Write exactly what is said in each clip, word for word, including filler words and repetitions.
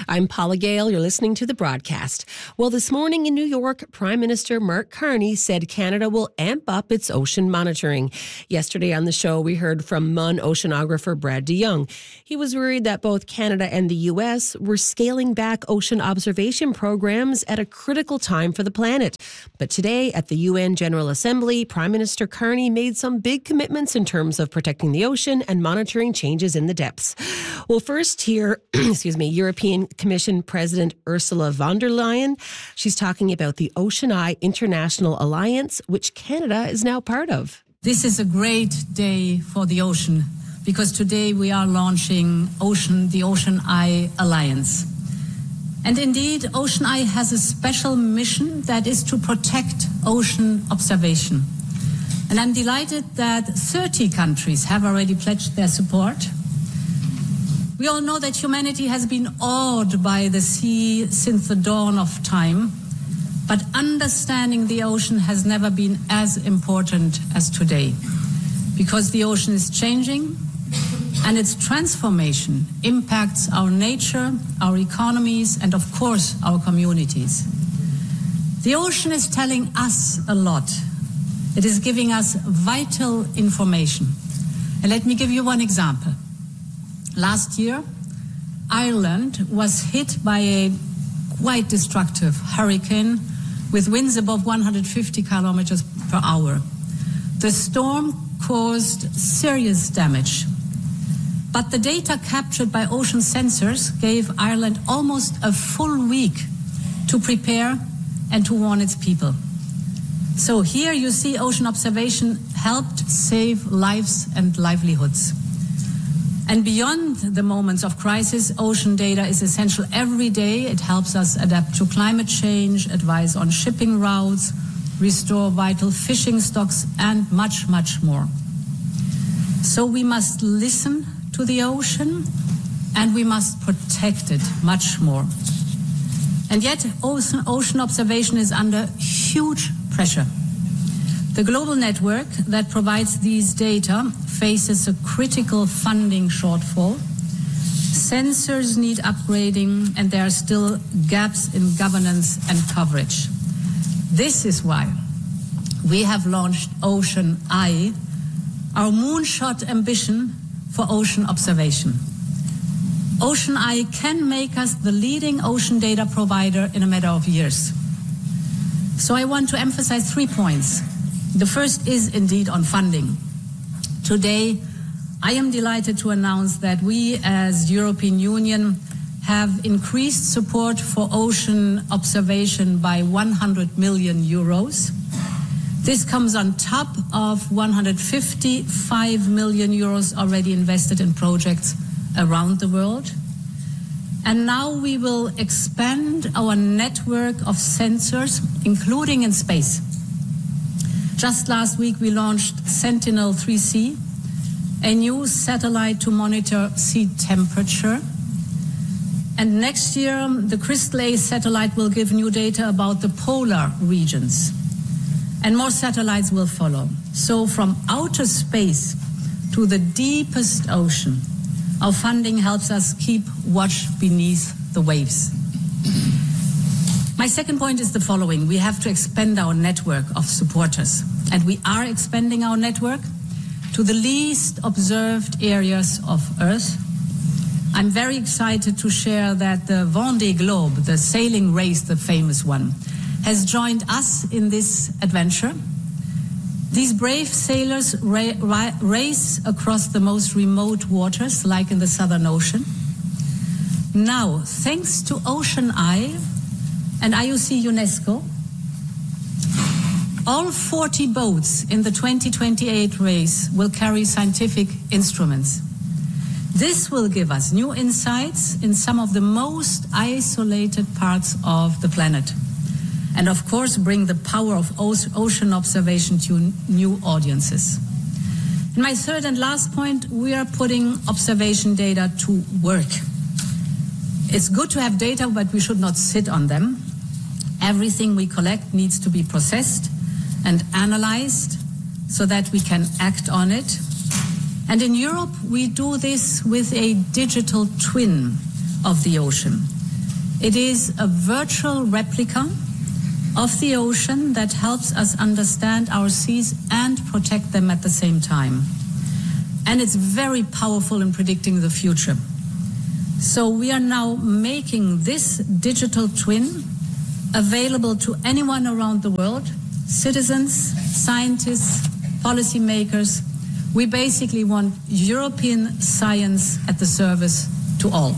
I'm Paula Gale. You're listening to the broadcast. Well, this morning in New York, Prime Minister Mark Carney said Canada will amp up its ocean monitoring. Yesterday on the show, we heard from M U N oceanographer Brad DeYoung. He was worried that both Canada and the U S were scaling back ocean observation programs at a critical time for the planet. But today at the U N General Assembly, Prime Minister Carney made some big commitments in terms of protecting the ocean and monitoring changes in the depths. Well, first here, excuse me, European Commission President Ursula von der Leyen. She's talking about the OceanEye International Alliance, which Canada is now part of. This is a great day for the ocean because today we are launching Ocean, the OceanEye Alliance. And indeed, OceanEye has a special mission that is to protect ocean observation. And I'm delighted that thirty countries have already pledged their support. We all know that humanity has been awed by the sea since the dawn of time, but understanding the ocean has never been as important as today, because the ocean is changing and its transformation impacts our nature, our economies, and of course our communities. The ocean is telling us a lot. It is giving us vital information. And let me give you one example. Last year, Ireland was hit by a quite destructive hurricane with winds above one hundred fifty kilometers per hour. The storm caused serious damage, but the data captured by ocean sensors gave Ireland almost a full week to prepare and to warn its people. So here you see ocean observation helped save lives and livelihoods. And beyond the moments of crisis, ocean data is essential every day. It helps us adapt to climate change, advise on shipping routes, restore vital fishing stocks, and much, much more. So we must listen to the ocean, and we must protect it much more. And yet, ocean, ocean observation is under huge pressure. The global network that provides these data faces a critical funding shortfall. Sensors need upgrading, and there are still gaps in governance and coverage. This is why we have launched OceanEye, our moonshot ambition for ocean observation. OceanEye can make us the leading ocean data provider in a matter of years. So I want to emphasize three points. The first is indeed on funding. Today, I am delighted to announce that we as European Union have increased support for ocean observation by one hundred million euros. This comes on top of one hundred fifty-five million euros already invested in projects around the world. And now we will expand our network of sensors, including in space. Just last week, we launched Sentinel three C, a new satellite to monitor sea temperature. And next year, the Crystal A satellite will give new data about the polar regions. And more satellites will follow. So from outer space to the deepest ocean, our funding helps us keep watch beneath the waves. My second point is the following. We have to expand our network of supporters. And we are expanding our network to the least observed areas of Earth. I'm very excited to share that the Vendée Globe, the sailing race, the famous one, has joined us in this adventure. These brave sailors ra- ra- race across the most remote waters, like in the Southern Ocean. Now, thanks to OceanEye and I U C UNESCO, all forty boats in the twenty twenty-eight race will carry scientific instruments. This will give us new insights in some of the most isolated parts of the planet. And of course, bring the power of ocean observation to new audiences. And my third and last point, we are putting observation data to work. It's good to have data, but we should not sit on them. Everything we collect needs to be processed and analyzed so that we can act on it. And in Europe, we do this with a digital twin of the ocean. It is a virtual replica of the ocean that helps us understand our seas and protect them at the same time. And it's very powerful in predicting the future. So we are now making this digital twin available to anyone around the world, citizens, scientists, policymakers. We basically want European science at the service to all.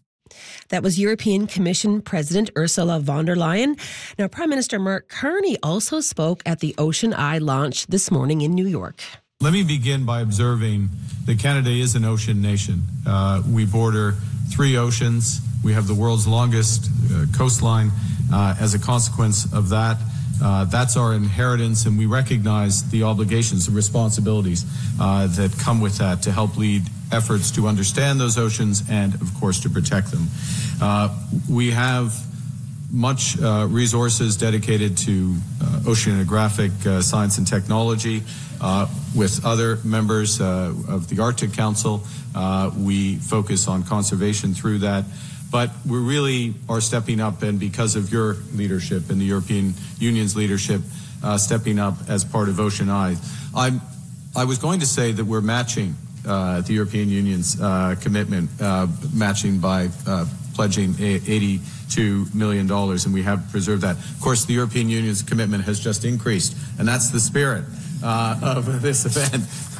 That was European Commission President Ursula von der Leyen. Now, Prime Minister Mark Carney also spoke at the Ocean Eye launch this morning in New York. Let me begin by observing that Canada is an ocean nation. Uh, we border three oceans. We have the world's longest uh, coastline. Uh, as a consequence of that, uh, that's our inheritance, and we recognize the obligations and responsibilities uh, that come with that to help lead efforts to understand those oceans and, of course, to protect them. Uh, we have much uh, resources dedicated to uh, oceanographic uh, science and technology. Uh, with other members uh, of the Arctic Council, uh, we focus on conservation through that. But we really are stepping up, and because of your leadership and the European Union's leadership, uh, stepping up as part of Ocean Eye. I'm, I was going to say that we're matching uh, the European Union's uh, commitment, uh, matching by uh, pledging eighty-two million dollars, and we have preserved that. Of course, the European Union's commitment has just increased, and that's the spirit uh, of this event,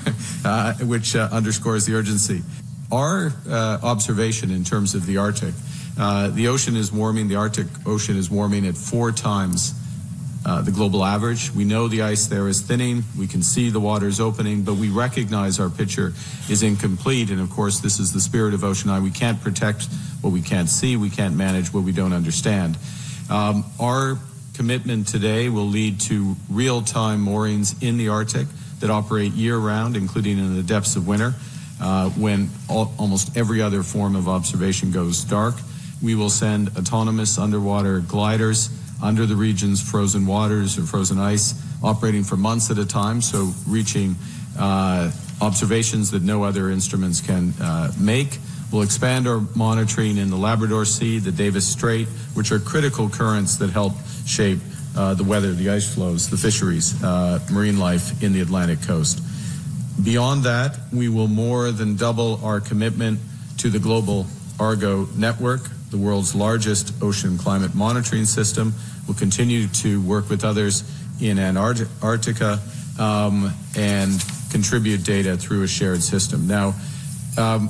uh, which uh, underscores the urgency. Our uh, observation in terms of the Arctic, uh, the ocean is warming, the Arctic Ocean is warming at four times uh, the global average. We know the ice there is thinning, we can see the waters opening, but we recognize our picture is incomplete, and of course this is the spirit of Ocean Eye. We can't protect what we can't see, we can't manage what we don't understand. Um, our commitment today will lead to real-time moorings in the Arctic that operate year-round, including in the depths of winter. Uh, when all, almost every other form of observation goes dark. We will send autonomous underwater gliders under the region's frozen waters or frozen ice, operating for months at a time, so reaching uh, observations that no other instruments can uh, make. We'll expand our monitoring in the Labrador Sea, the Davis Strait, which are critical currents that help shape uh, the weather, the ice flows, the fisheries, uh, marine life in the Atlantic coast. Beyond that, we will more than double our commitment to the global Argo network, the world's largest ocean climate monitoring system. We'll continue to work with others in Antarctica um, and contribute data through a shared system. Now, um,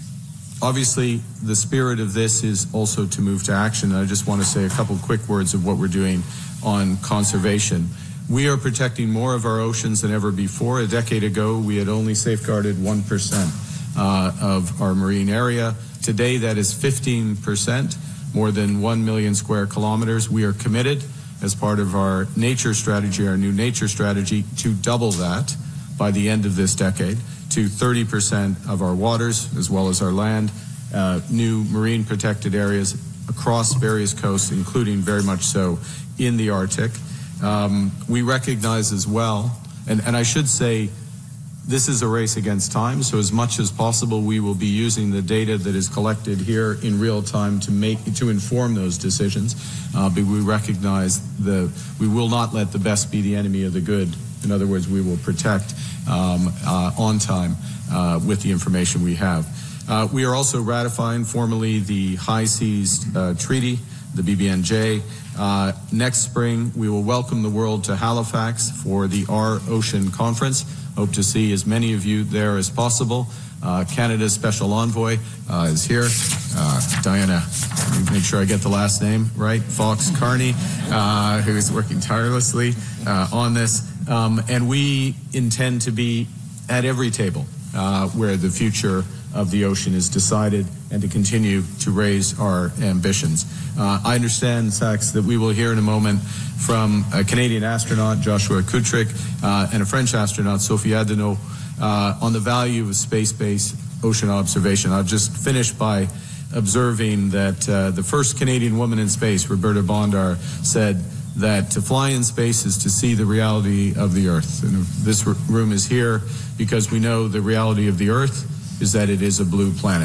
obviously, the spirit of this is also to move to action. And I just want to say a couple quick words of what we're doing on conservation. We are protecting more of our oceans than ever before. A decade ago, we had only safeguarded one percent uh, of our marine area. Today, that is fifteen percent, more than one million square kilometers. We are committed, as part of our nature strategy, our new nature strategy, to double that by the end of this decade to thirty percent of our waters, as well as our land, uh, new marine protected areas across various coasts, including very much so in the Arctic. Um, we recognize as well, and, and I should say, this is a race against time, so as much as possible we will be using the data that is collected here in real time to make to inform those decisions. Uh, but we recognize the we will not let the best be the enemy of the good. In other words, we will protect um, uh, on time uh, with the information we have. Uh, we are also ratifying formally the High Seas uh, Treaty, the B B N J. Uh, next spring, we will welcome the world to Halifax for the Our Ocean Conference. Hope to see as many of you there as possible. Uh, Canada's Special Envoy uh, is here. Uh, Diana, make sure I get the last name right, Fox Carney, uh, who is working tirelessly uh, on this. Um, and we intend to be at every table uh, where the future of the ocean is decided, and to continue to raise our ambitions. Uh, I understand, Sax, that we will hear in a moment from a Canadian astronaut, Joshua Kutrick, uh, and a French astronaut, Sophie Adenau, uh, on the value of space-based ocean observation. I'll just finish by observing that uh, the first Canadian woman in space, Roberta Bondar, said that to fly in space is to see the reality of the Earth. And this room is here because we know the reality of the Earth is that it is a blue planet.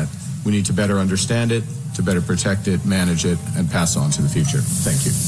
We need to better understand it, to better protect it, manage it, and pass on to the future. Thank you.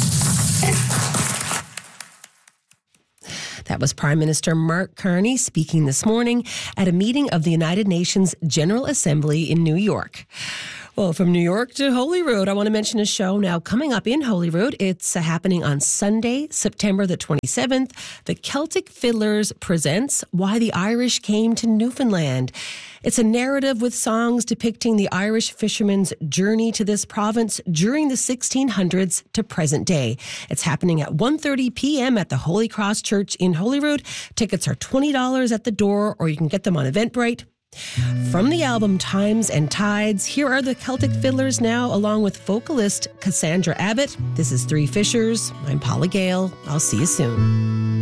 That was Prime Minister Mark Carney speaking this morning at a meeting of the United Nations General Assembly in New York. Well, from New York to Holyrood, I want to mention a show now coming up in Holyrood. It's uh, happening on Sunday, September the twenty-seventh. The Celtic Fiddlers presents Why the Irish Came to Newfoundland. It's a narrative with songs depicting the Irish fishermen's journey to this province during the sixteen hundreds to present day. It's happening at one thirty p.m. at the Holy Cross Church in Holyrood. Tickets are twenty dollars at the door, or you can get them on Eventbrite. From the album Times and Tides, here are the Celtic Fiddlers now, along with vocalist Cassandra Abbott. This is Three Fishers. I'm Paula Gale. I'll see you soon.